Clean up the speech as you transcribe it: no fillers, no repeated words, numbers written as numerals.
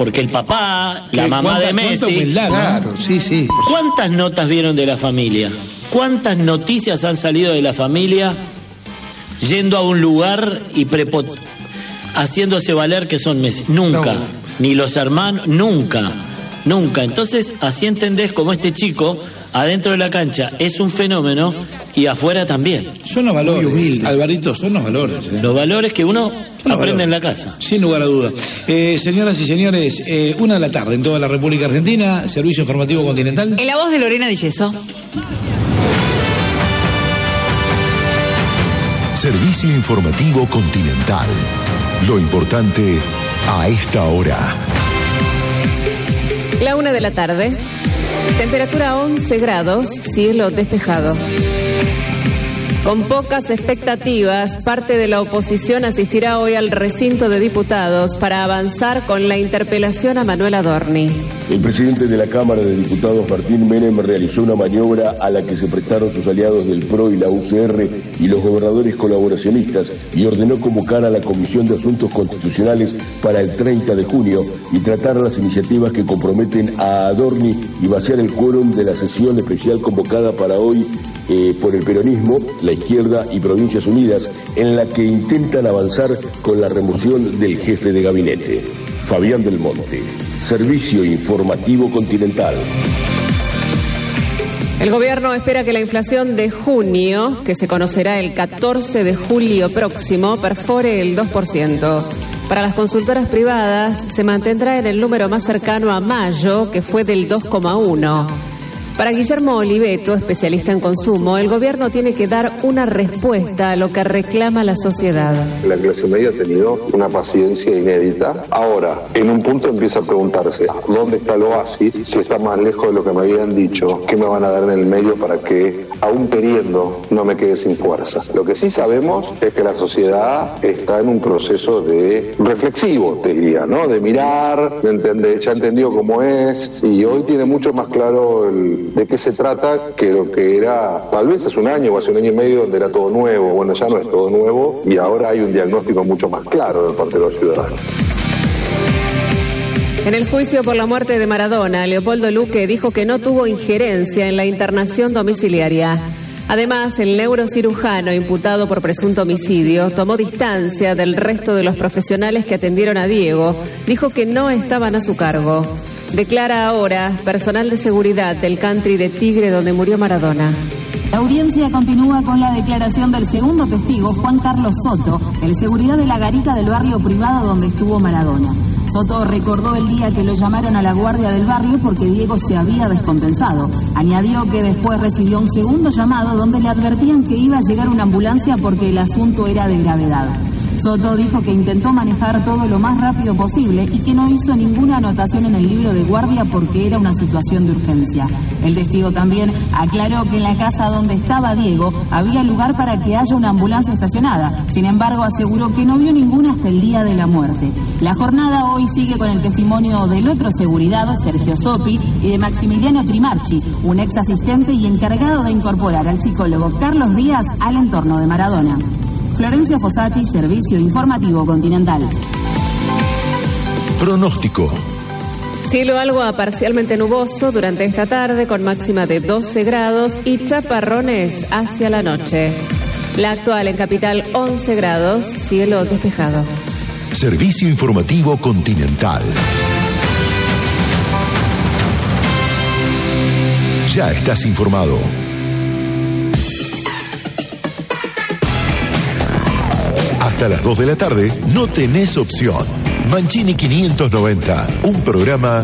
porque el papá, la mamá de Messi... Claro, sí. ¿Cuántas notas vieron de la familia? ¿Cuántas noticias han salido de la familia yendo a un lugar y haciéndose valer que son Messi? Nunca. No. Ni los hermanos, nunca. Entonces, así entendés como este chico, adentro de la cancha, es un fenómeno y afuera también. Son los valores, Alvarito, son los valores. Los valores que uno aprende en la casa. Sin lugar a dudas. Señoras y señores, 1 de la tarde en toda la República Argentina, Servicio Informativo Continental. En la voz de Lorena Di Yeso. Servicio Informativo Continental. Lo importante a esta hora. La 1 de la tarde. Temperatura 11 grados, cielo despejado. Con pocas expectativas, parte de la oposición asistirá hoy al recinto de diputados para avanzar con la interpelación a Manuel Adorni. El presidente de la Cámara de Diputados, Martín Menem, realizó una maniobra a la que se prestaron sus aliados del PRO y la UCR y los gobernadores colaboracionistas y ordenó convocar a la Comisión de Asuntos Constitucionales para el 30 de junio y tratar las iniciativas que comprometen a Adorni y vaciar el quórum de la sesión especial convocada para hoy por el peronismo, la izquierda y Provincias Unidas, en la que intentan avanzar con la remoción del jefe de gabinete. Fabián del Monte, Servicio Informativo Continental. El gobierno espera que la inflación de junio, que se conocerá el 14 de julio próximo, perfore el 2%. Para las consultoras privadas se mantendrá en el número más cercano a mayo, que fue del 2,1%. Para Guillermo Oliveto, especialista en consumo, el gobierno tiene que dar una respuesta a lo que reclama la sociedad. La clase media ha tenido una paciencia inédita. Ahora, en un punto empieza a preguntarse, ¿dónde está el oasis? Si está más lejos de lo que me habían dicho, ¿qué me van a dar en el medio para que, aún queriendo, no me quede sin fuerza? Lo que sí sabemos es que la sociedad está en un proceso de reflexivo, te diría, ¿no? De mirar, ya entendió cómo es, y hoy tiene mucho más claro de qué se trata que lo que era tal vez hace un año o hace un año y medio donde era todo nuevo. Bueno, ya no es todo nuevo y ahora hay un diagnóstico mucho más claro de parte de los ciudadanos. En el juicio por la muerte de Maradona, Leopoldo Luque dijo que no tuvo injerencia en la internación domiciliaria. Además, el neurocirujano imputado por presunto homicidio tomó distancia del resto de los profesionales que atendieron a Diego. Dijo que no estaban a su cargo. Declara ahora personal de seguridad del country de Tigre donde murió Maradona. La audiencia continúa con la declaración del segundo testigo, Juan Carlos Soto, el seguridad de la garita del barrio privado donde estuvo Maradona. Soto recordó el día que lo llamaron a la guardia del barrio porque Diego se había descompensado. Añadió que después recibió un segundo llamado donde le advertían que iba a llegar una ambulancia porque el asunto era de gravedad. Soto dijo que intentó manejar todo lo más rápido posible y que no hizo ninguna anotación en el libro de guardia porque era una situación de urgencia. El testigo también aclaró que en la casa donde estaba Diego había lugar para que haya una ambulancia estacionada. Sin embargo, aseguró que no vio ninguna hasta el día de la muerte. La jornada hoy sigue con el testimonio del otro seguridad, Sergio Sopi, y de Maximiliano Trimarchi, un ex asistente y encargado de incorporar al psicólogo Carlos Díaz al entorno de Maradona. Florencia Fossati, Servicio Informativo Continental. Pronóstico. Cielo algo a parcialmente nuboso durante esta tarde con máxima de 12 grados y chaparrones hacia la noche. La actual en Capital 11 grados, cielo despejado. Servicio Informativo Continental. Ya estás informado. Hasta las 2 de la tarde no tenés opción. Mancini 590, un programa